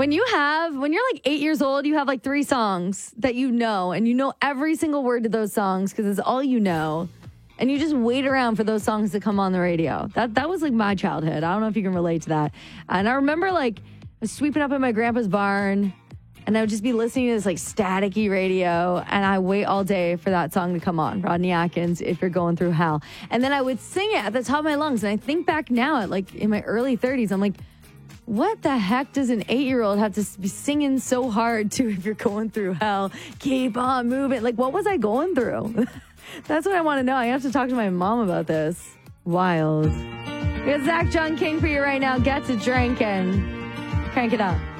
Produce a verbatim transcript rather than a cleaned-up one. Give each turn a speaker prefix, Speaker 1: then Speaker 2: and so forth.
Speaker 1: When you have, when you're like eight years old, you have like three songs that you know, and you know every single word to those songs because it's all you know. And you just wait around for those songs to come on the radio. That that was like my childhood. I don't know if you can relate to that. And I remember like sweeping up in my grandpa's barn, and I would just be listening to this like staticky radio, and I wait all day for that song to come on. Rodney Atkins, If You're Going Through Hell. And then I would sing it at the top of my lungs. And I think back now at like in my early thirties, I'm like, what the heck does an eight-year-old have to be singing so hard to If You're Going Through Hell? Keep on moving. Like, what was I going through? That's what I want to know. I have to talk to my mom about this. Wild. We got Zach John King for you right now. Get to drinking. Crank it up.